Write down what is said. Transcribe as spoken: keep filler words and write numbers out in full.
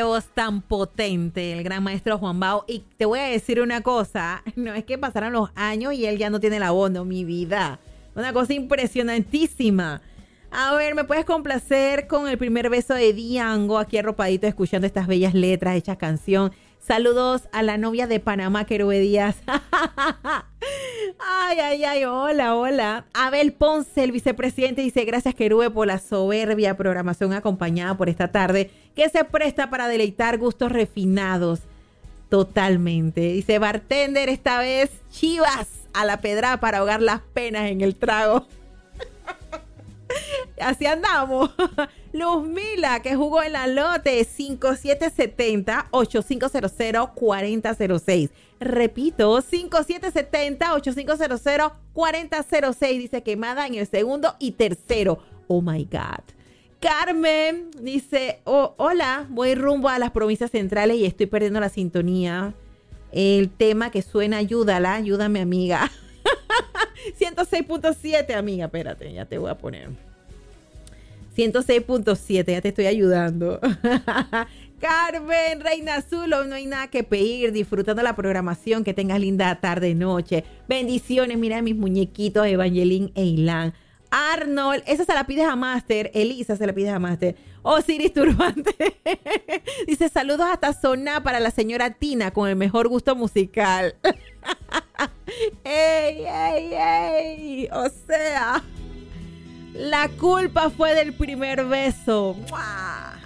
voz tan potente, el gran maestro Juan Bao. Y te voy a decir una cosa, no es que pasaron los años y él ya no tiene la voz, no, mi vida. Una cosa impresionantísima. A ver, ¿me puedes complacer con el primer beso de Diango aquí arropadito escuchando estas bellas letras, hechas canción? Saludos a la novia de Panamá, Querube Díaz. Ay, ay, ay, hola, hola. Abel Ponce, el vicepresidente, dice: gracias, Querube, por la soberbia programación acompañada por esta tarde que se presta para deleitar gustos refinados. Totalmente. Dice: bartender, esta vez Chivas a la pedrada para ahogar las penas en el trago. Así andamos. Luzmila, que jugó en la lote, cinco siete siete cero, ocho cinco cero cero, cuatro cero cero seis. Repito, cinco siete siete cero, ocho cinco cero cero, cuatro cero cero seis. Dice: quemada en el segundo y tercero. Oh my God. Carmen dice: oh, hola, voy rumbo a las provincias centrales y estoy perdiendo la sintonía. El tema que suena, ayúdala, ayúdame, amiga. ciento seis punto siete, amiga, espérate, ya te voy a poner. ciento seis punto siete, ya te estoy ayudando. Carmen, Reina Azul, no hay nada que pedir, disfrutando la programación, que tengas linda tarde, noche. Bendiciones, mira mis muñequitos, Evangeline e Ilan. Arnold, esa se la pides a Master. Elisa se la pides a Master. Osiris Turbante dice: saludos hasta Soná para la señora Tina con el mejor gusto musical. ¡Ey, ey, ey! O sea, la culpa fue del primer beso. ¡Mua!